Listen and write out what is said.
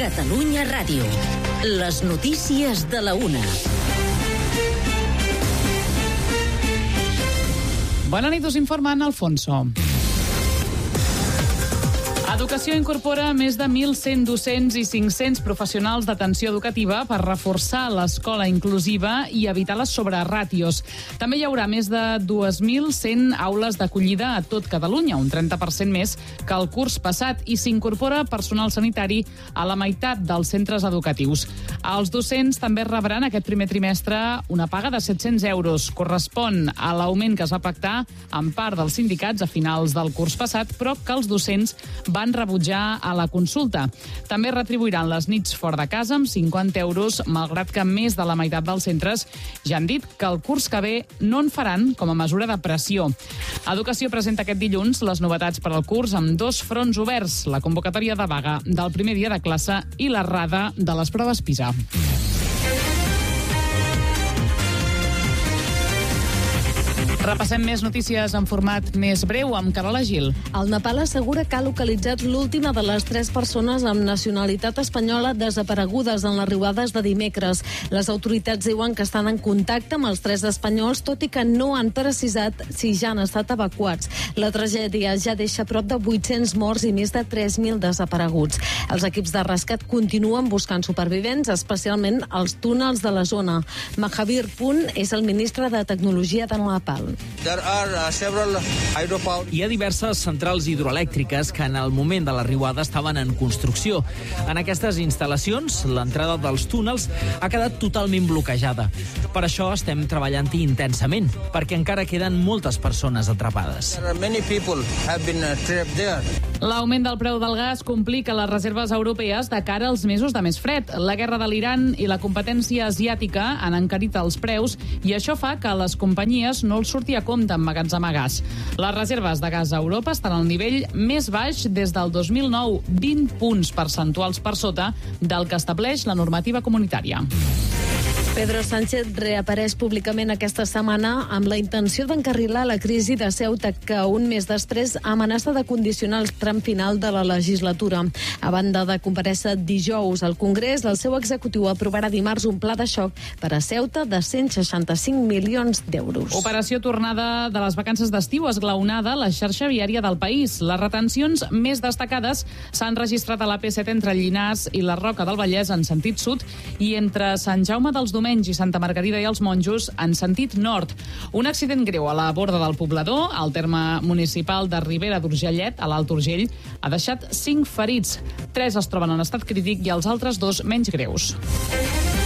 Catalunya Ràdio. Les notícies de la 1. Bona nit, us informa Ana Alfonso. Educació incorpora més de 1.100 docents i 500 professionals d'atenció educativa per reforçar l'escola inclusiva i evitar les sobreràtios. També hi haurà més de 2.100 aules d'acollida a tot Catalunya, un 30% més que el curs passat, i s'incorpora personal sanitari a la meitat dels centres educatius. Els docents també rebran aquest primer trimestre una paga de 700 euros. Correspon a l'augment que es va pactar amb part dels sindicats a finals del curs passat, però que els docents van rebutjar a la consulta. També retribuiran les nits fora de casa amb 50 euros, malgrat que més de la meitat dels centres ja han dit que el curs que ve no en faran com a mesura de pressió. Educació presenta aquest dilluns les novetats per al curs amb 2 fronts oberts: la convocatòria de vaga del primer dia de classe i l'errada de les proves PISA. Repassem més notícies en format més breu amb Carola Gil. El Nepal assegura que ha localitzat l'última de les 3 persones amb nacionalitat espanyola desaparegudes en les riuades de dimecres. Les autoritats diuen que estan en contacte amb els 3 espanyols, tot i que no han precisat si ja han estat evacuats. La tragèdia ja deixa prop de 800 morts i més de 3.000 desapareguts. Els equips de rescat continuen buscant supervivents, especialment als túnels de la zona. Mahavir Pun és el ministre de Tecnologia de Nepal. Hi ha diverses centrals hidroelèctriques que en el moment de la riuada estaven en construcció. En aquestes instal·lacions, l'entrada dels túnels ha quedat totalment bloquejada. Per això estem treballant-hi intensament, perquè encara queden moltes persones atrapades. L'augment del preu del gas complica les reserves europees de cara als mesos de més fred. La guerra de l'Iran i la competència asiàtica han encarit els preus i això fa que les companyies no els surti a compte emmagatzemar gas. Les reserves de gas a Europa estan al nivell més baix des del 2009, 20 punts percentuals per sota del que estableix la normativa comunitària. Pedro Sánchez reapareix públicament aquesta setmana amb la intenció d'encarrilar la crisi de Ceuta, que un mes després amenaça de condicionar el tram final de la legislatura. A banda de comparèixer dijous al Congrés, el seu executiu aprovarà dimarts un pla de xoc per a Ceuta de 165 milions d'euros. Operació tornada de les vacances d'estiu esglaonada la xarxa viària del país. Les retencions més destacades s'han registrat a la P7 entre Llinars i la Roca del Vallès en sentit sud i entre Sant Jaume dels Domenys i Santa Margarida i els Monjos en sentit nord. Un accident greu a la borda del Poblador, al terme municipal de Ribera d'Urgellet, a l'Alt Urgell, ha deixat 5 ferits. 3 es troben en estat crític i els altres 2 menys greus.